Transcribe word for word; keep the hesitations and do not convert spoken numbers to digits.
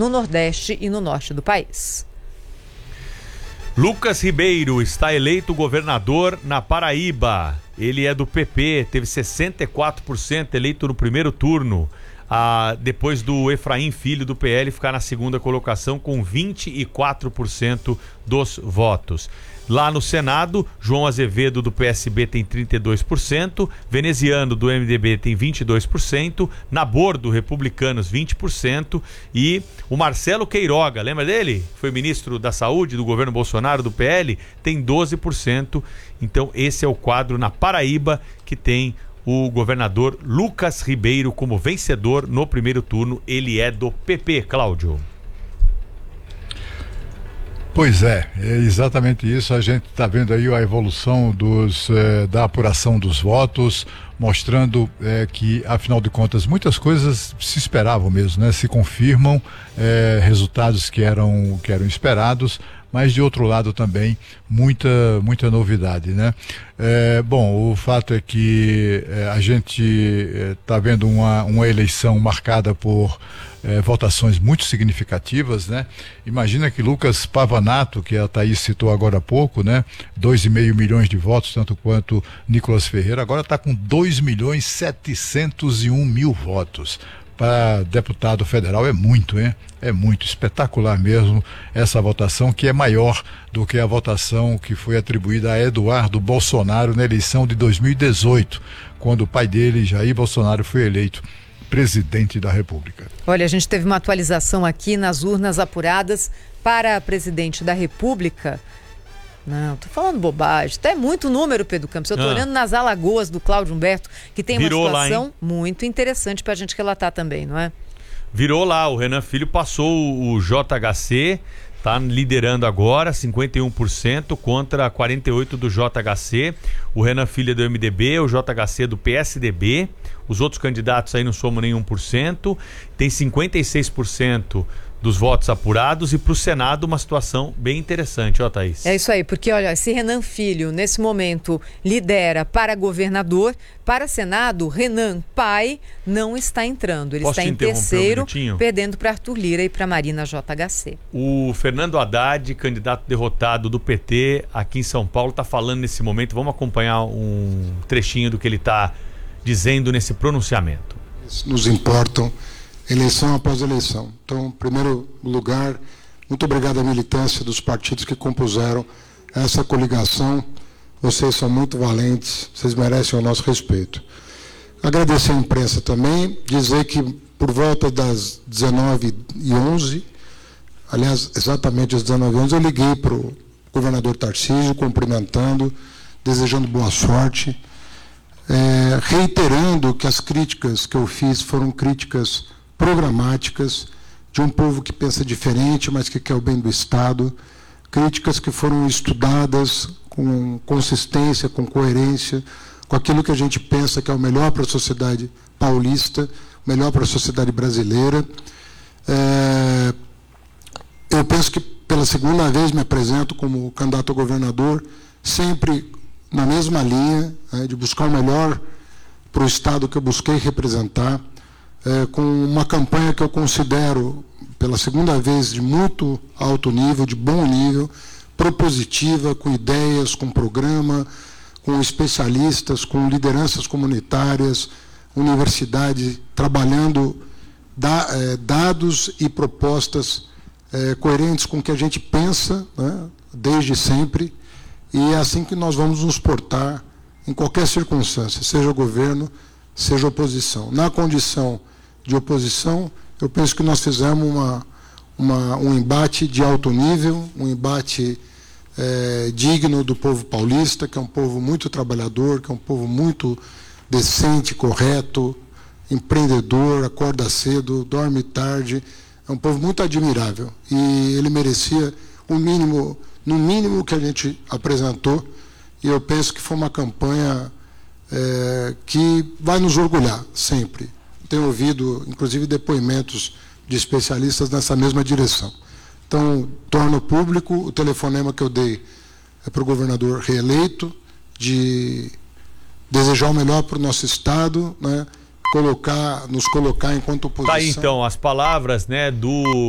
no Nordeste e no Norte do país. Lucas Ribeiro está eleito governador na Paraíba. Ele é do P P, teve sessenta e quatro por cento eleito no primeiro turno. Ah, depois do Efraim Filho do P L ficar na segunda colocação com vinte e quatro por cento dos votos. Lá no Senado, João Azevedo do P S B tem trinta e dois por cento, Veneziano do M D B tem vinte e dois por cento, Nabor do Republicanos vinte por cento e o Marcelo Queiroga, lembra dele? Foi ministro da Saúde do governo Bolsonaro do P L, tem doze por cento. Então esse é o quadro na Paraíba que tem o governador Lucas Ribeiro como vencedor no primeiro turno. Ele é do P P, Cláudio. Pois é, é exatamente isso. A gente está vendo aí a evolução dos, eh, da apuração dos votos, mostrando eh, que, afinal de contas, muitas coisas se esperavam mesmo, né? Se confirmam eh, resultados que eram, que eram esperados, mas de outro lado também muita, muita novidade, né? É, bom, o fato é que é, a gente está é, vendo uma, uma eleição marcada por é, votações muito significativas, né? Imagina que Lucas Pavanato, que a Thaís citou agora há pouco, né? dois e meio milhões de votos, tanto quanto Nicolas Ferreira, agora está com dois milhões setecentos e um mil votos. Para deputado federal é muito, hein? É muito, espetacular mesmo essa votação, que é maior do que a votação que foi atribuída a Eduardo Bolsonaro na eleição de dois mil e dezoito, quando o pai dele, Jair Bolsonaro, foi eleito presidente da República. Olha, a gente teve uma atualização aqui nas urnas apuradas para presidente da República. Não, tô falando bobagem. Até muito número, Pedro Campos. Eu tô ah. olhando nas Alagoas do Cláudio Humberto, que tem Virou uma situação lá, muito interessante pra gente relatar também, não é? Virou lá, o Renan Filho passou o J H C, tá liderando agora, cinquenta e um por cento contra quarenta e oito por cento do J H C. O Renan Filho é do M D B, o J H C é do P S D B. Os outros candidatos aí não somam nenhum por cento. Tem cinquenta e seis por cento dos votos apurados, e para o Senado uma situação bem interessante, ó, Thaís. É isso aí, porque olha, se Renan Filho nesse momento lidera para governador, para Senado, Renan pai não está entrando. Ele Posso está em terceiro, um perdendo para Arthur Lira e para Marina J H C. O Fernando Haddad, candidato derrotado do P T aqui em São Paulo, está falando nesse momento. Vamos acompanhar um trechinho do que ele está dizendo nesse pronunciamento. Nos importam eleição após eleição. Então, em primeiro lugar, muito obrigado à militância dos partidos que compuseram essa coligação. Vocês são muito valentes, vocês merecem o nosso respeito. Agradecer à imprensa também, dizer que por volta das dezenove e onze, aliás, exatamente às dezenove e onze, eu liguei para o governador Tarcísio, cumprimentando, desejando boa sorte, é, reiterando que as críticas que eu fiz foram críticas programáticas, de um povo que pensa diferente, mas que quer o bem do Estado, críticas que foram estudadas com consistência, com coerência, com aquilo que a gente pensa que é o melhor para a sociedade paulista, o melhor para a sociedade brasileira. É, eu penso que pela segunda vez me apresento como candidato a governador, sempre na mesma linha, né, de buscar o melhor para o Estado que eu busquei representar, É, com uma campanha que eu considero, pela segunda vez, de muito alto nível, de bom nível, propositiva, com ideias, com programa, com especialistas, com lideranças comunitárias, universidade, trabalhando da, é, dados e propostas é, coerentes com o que a gente pensa, né, desde sempre, e é assim que nós vamos nos portar em qualquer circunstância, seja governo, seja oposição. Na condição de oposição, eu penso que nós fizemos uma, uma, um embate de alto nível, um embate é, digno do povo paulista, que é um povo muito trabalhador, que é um povo muito decente, correto, empreendedor, acorda cedo, dorme tarde, é um povo muito admirável. E ele merecia o mínimo, no mínimo que a gente apresentou, e eu penso que foi uma campanha é, que vai nos orgulhar sempre. Tenho ouvido, inclusive, depoimentos de especialistas nessa mesma direção. Então, torno público o telefonema que eu dei é para o governador reeleito, de desejar o melhor para o nosso Estado, né? Colocar, nos colocar enquanto oposição. Tá aí, então, as palavras, né, do